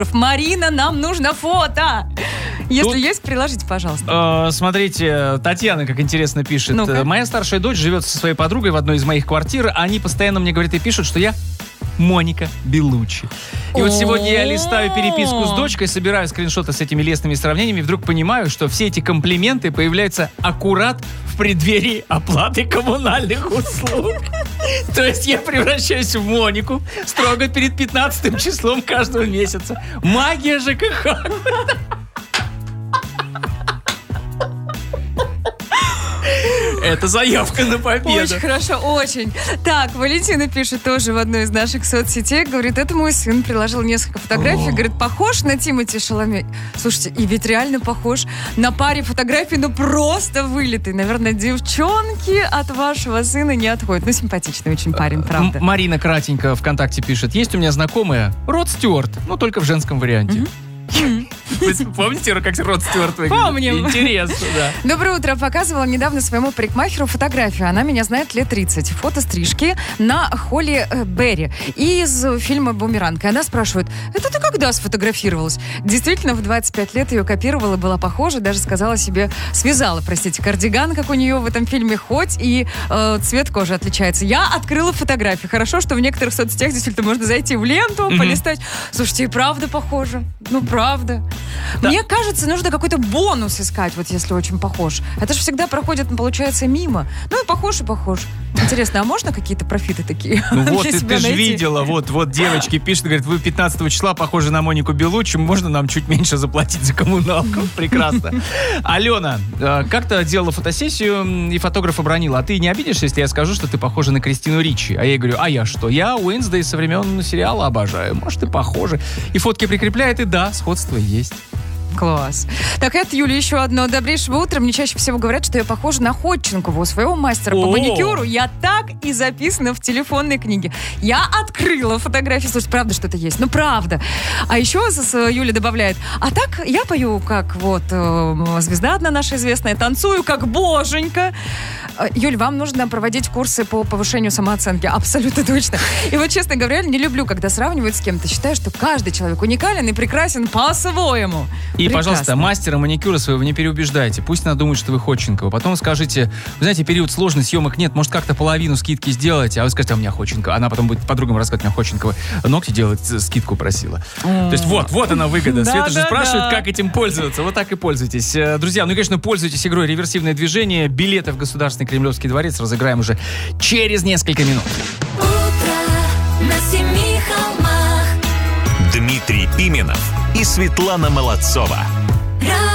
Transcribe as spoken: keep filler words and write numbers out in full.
Марина, нам нужно фото. Если Тут, есть, приложите, пожалуйста. Э, смотрите, Татьяна, как интересно пишет. Ну-ка. Моя старшая дочь живет со своей подругой в одной из моих квартир. Они постоянно мне говорят и пишут, что я Моника Беллуччи. И вот сегодня я листаю переписку с дочкой, собираю скриншоты с этими лестными сравнениями, и вдруг понимаю, что все эти комплименты появляются аккурат в преддверии оплаты коммунальных услуг. То есть я превращаюсь в Монику строго перед пятнадцатым числом каждого месяца. Магия ЖКХ. Это заявка на победу. Очень хорошо, очень. Так, Валентина пишет тоже в одной из наших соцсетей. Говорит, это мой сын приложил несколько фотографий. О. Говорит, похож на Тимоти Шаламе. Слушайте, и ведь реально похож. На паре фотографий, ну просто вылитый. Наверное, девчонки от вашего сына не отходят. Ну, симпатичный очень парень, правда. М- Марина кратенько ВКонтакте пишет. Есть у меня знакомая Род Стюарт, но только в женском варианте. Mm-hmm. Вы помните, как Род Стюарт выглядит? Помним. Интересно, да. Доброе утро. Показывала недавно своему парикмахеру фотографию. Она меня знает лет тридцать. Фото стрижки на Холли Берри из фильма «Бумеранг». И она спрашивает, это ты когда сфотографировалась? Действительно, в двадцать пять лет ее копировала, была похожа, даже сказала себе, связала, простите, кардиган, как у нее в этом фильме, хоть и э, цвет кожи отличается. Я открыла фотографии. Хорошо, что в некоторых соцсетях действительно можно зайти в ленту, mm-hmm. полистать. Слушайте, и правда похоже. Ну, правда. Да. Мне кажется, нужно какой-то бонус искать, вот если очень похож. Это же всегда проходит, получается, мимо. Ну и похож, и похож. Интересно, а можно какие-то профиты такие? Ну вот, ты, ты же видела, вот, вот девочки пишут, говорят, вы пятнадцатого числа похожи на Монику Беллуччи, можно нам чуть меньше заплатить за коммуналку? Прекрасно. Алена, как-то делала фотосессию, и фотограф обронила, а ты не обидишься, если я скажу, что ты похожа на Кристину Ричи? А я ей говорю, а я что? Я Уинсдей со времен сериала обожаю. Может, и похожи. И фотки прикрепляет, и да, сходство есть. Класс. Так, это Юля, еще одно. Добрейшего утра. Мне чаще всего говорят, что я похожа на Ходченкову, у своего мастера по маникюру. Я так и записана в телефонной книге. Я открыла фотографии. Слушай, правда что-то есть? Ну, правда. А еще Юля добавляет, а так я пою, как вот звезда одна наша известная, танцую, как боженька. Юль, вам нужно проводить курсы по повышению самооценки. Абсолютно точно. И вот, честно говоря, не люблю, когда сравнивают с кем-то. Считаю, что каждый человек уникален и прекрасен по-своему. И, прекрасно. Пожалуйста, мастера маникюра своего не переубеждайте. Пусть она думает, что вы Ходченкова. Потом скажите, вы знаете, период сложный, съемок нет, может, как-то половину скидки сделайте. А вы скажете, а у меня Ходченкова. Она потом будет подругам рассказывать, у меня Ходченкова ногти делать, скидку просила. Mm. То есть вот, вот она выгода. Света же спрашивает, как этим пользоваться. Вот так и пользуйтесь. Друзья, ну и, конечно, пользуйтесь игрой «Реверсивное движение». Билеты в Государственный Кремлевский дворец разыграем уже через несколько минут. Утро на семи холмах. Дмитрий Пименов и Светлана Молодцова.